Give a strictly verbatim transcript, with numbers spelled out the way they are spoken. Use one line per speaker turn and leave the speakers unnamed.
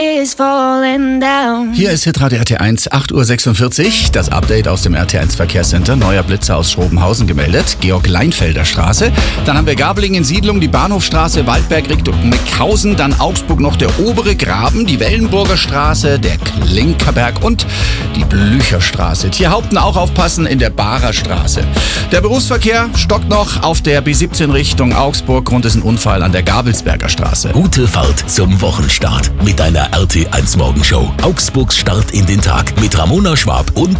is falling down.
Hier ist Hitradio R T eins, acht Uhr sechsundvierzig. Das Update aus dem R T eins Verkehrscenter. Neuer Blitzer aus Schrobenhausen gemeldet. Georg-Leinfelder Straße. Dann haben wir Gablingen Siedlung, die Bahnhofstraße, Waldberg Richtung Meckhausen. Dann Augsburg noch der obere Graben, die Wellenburger Straße, der Klinkerberg und die Blücherstraße. Tierhaupten auch aufpassen in der Barer Straße. Der Berufsverkehr stockt noch auf der B siebzehn Richtung Augsburg. Grund ist ein Unfall an der Gabelsberger Straße.
Gute Fahrt zum Wochenstart mit deiner R T eins Morgenshow. Augsburgs Start in den Tag mit Ramona Schwab und